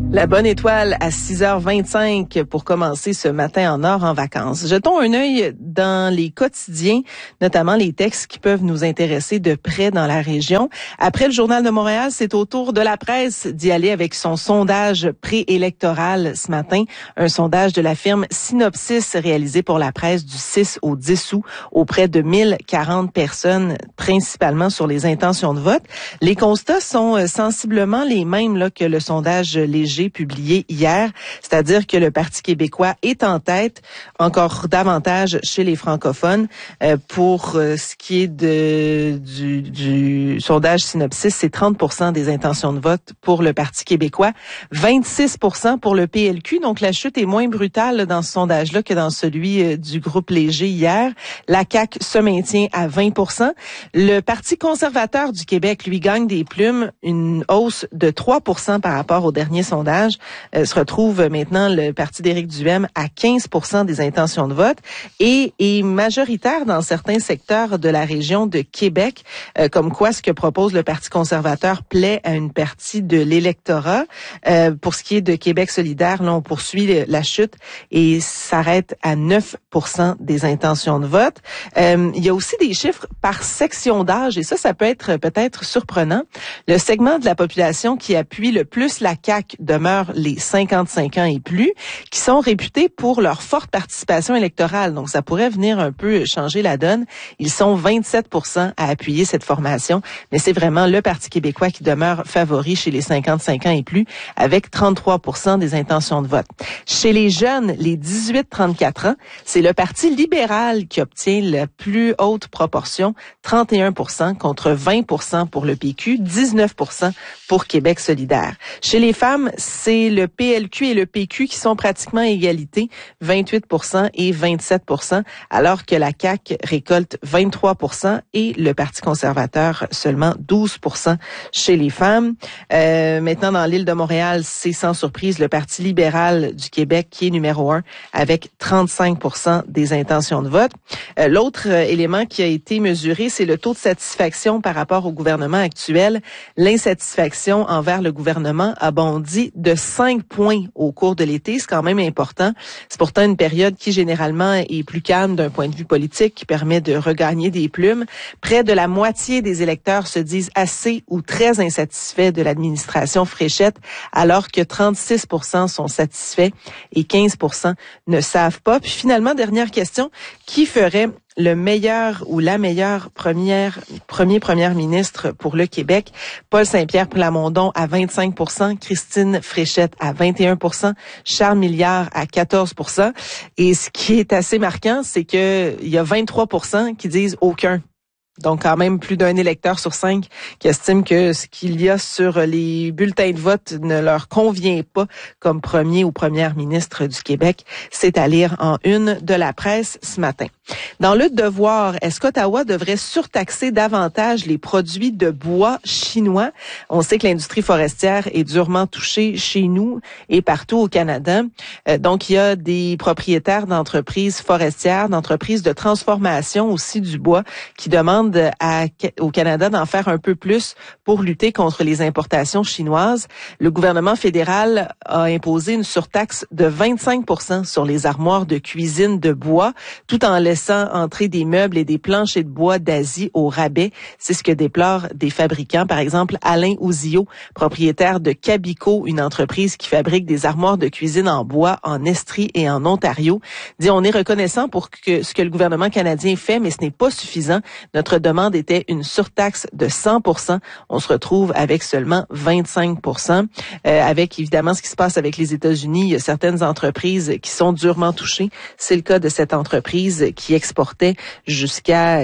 La bonne étoile à 6h25 pour commencer ce matin en or en vacances. Jetons un œil dans les quotidiens, notamment les textes qui peuvent nous intéresser de près dans la région. Après le Journal de Montréal, c'est au tour de la presse d'y aller avec son sondage préélectoral ce matin. Un sondage de la firme Synopsis réalisé pour la presse du 6 au 10 août auprès de 1040 personnes, principalement sur les intentions de vote. Les constats sont sensiblement les mêmes là, que le sondage léger publié hier, c'est-à-dire que le Parti québécois est en tête, encore davantage chez les francophones. Pour ce qui est du sondage Synopsis, c'est 30% des intentions de vote pour le Parti québécois, 26% pour le PLQ. Donc la chute est moins brutale dans ce sondage-là que dans celui du groupe léger hier. La CAQ se maintient à 20%. Le Parti conservateur du Québec, lui, gagne des plumes, une hausse de 3% par rapport au dernier sondage. Se retrouve maintenant le parti d'Éric Duhaime à 15% des intentions de vote et est majoritaire dans certains secteurs de la région de Québec, comme quoi ce que propose le Parti conservateur plaît à une partie de l'électorat. Pour ce qui est de Québec solidaire, là, on poursuit la chute et s'arrête à 9% des intentions de vote. Il y a aussi des chiffres par section d'âge et ça peut être peut-être surprenant. Le segment de la population qui appuie le plus la CAQ demeurent les 55 ans et plus, qui sont réputés pour leur forte participation électorale. Donc, ça pourrait venir un peu changer la donne. Ils sont 27% à appuyer cette formation, mais c'est vraiment le Parti québécois qui demeure favori chez les 55 ans et plus, avec 33% des intentions de vote. Chez les jeunes, les 18-34 ans, c'est le Parti libéral qui obtient la plus haute proportion, 31% contre 20% pour le PQ, 19% pour Québec solidaire. Chez les femmes, c'est le PLQ et le PQ qui sont pratiquement à égalité, 28% et 27%, alors que la CAQ récolte 23% et le Parti conservateur seulement 12% chez les femmes. Maintenant, dans l'île de Montréal, c'est sans surprise le Parti libéral du Québec qui est numéro 1 avec 35% des intentions de vote. L'autre élément qui a été mesuré, c'est le taux de satisfaction par rapport au gouvernement actuel. L'insatisfaction envers le gouvernement a bondi de 5 points au cours de l'été. C'est quand même important. C'est pourtant une période qui, généralement, est plus calme d'un point de vue politique, qui permet de regagner des plumes. Près de la moitié des électeurs se disent assez ou très insatisfaits de l'administration Fréchette, alors que 36% sont satisfaits et 15% ne savent pas. Puis finalement, dernière question, qui ferait le meilleur ou la meilleure première ministre pour le Québec? Paul Saint-Pierre Plamondon à 25%, Christine Fréchette à 21%, Charles Milliard à 14%. Et ce qui est assez marquant, c'est que il y a 23% qui disent aucun. Donc, quand même, plus d'un électeur sur 5 qui estime que ce qu'il y a sur les bulletins de vote ne leur convient pas comme premier ou première ministre du Québec. C'est à lire en une de la presse ce matin. Dans le devoir, est-ce qu'Ottawa devrait surtaxer davantage les produits de bois chinois? On sait que l'industrie forestière est durement touchée chez nous et partout au Canada. Donc, il y a des propriétaires d'entreprises forestières, d'entreprises de transformation aussi du bois qui demandent au Canada d'en faire un peu plus pour lutter contre les importations chinoises. Le gouvernement fédéral a imposé une surtaxe de 25% sur les armoires de cuisine de bois, tout en laissant entrer des meubles et des planchers de bois d'Asie au rabais. C'est ce que déplorent des fabricants. Par exemple, Alain Ouzillot, propriétaire de Cabico, une entreprise qui fabrique des armoires de cuisine en bois en Estrie et en Ontario, dit: on est reconnaissant pour ce que le gouvernement canadien fait, mais ce n'est pas suffisant. Notre demande était une surtaxe de 100%. On se retrouve avec seulement 25%. Avec évidemment ce qui se passe avec les États-Unis, il y a certaines entreprises qui sont durement touchées. C'est le cas de cette entreprise qui exportait jusqu'à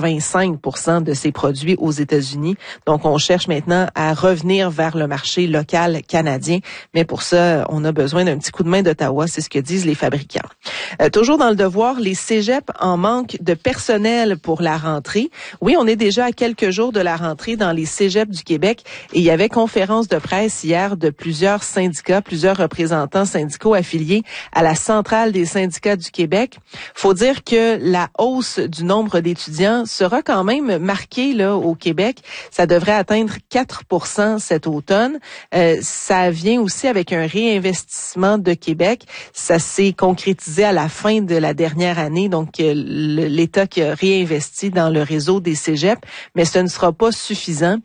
85% de ses produits aux États-Unis. Donc, on cherche maintenant à revenir vers le marché local canadien. Mais pour ça, on a besoin d'un petit coup de main d'Ottawa. C'est ce que disent les fabricants. Toujours dans le devoir, les cégeps en manque de personnel pour la rentrée. Oui, on est déjà à quelques jours de la rentrée dans les cégeps du Québec et il y avait conférence de presse hier de plusieurs syndicats, plusieurs représentants syndicaux affiliés à la centrale des syndicats du Québec. Faut dire que la hausse du nombre d'étudiants sera quand même marquée là au Québec. Ça devrait atteindre 4% cet automne. Ça vient aussi avec un réinvestissement de Québec. Ça s'est concrétisé à la fin de la dernière année, donc l'État qui a réinvesti dans le réseau des cégeps, mais ce ne sera pas suffisant.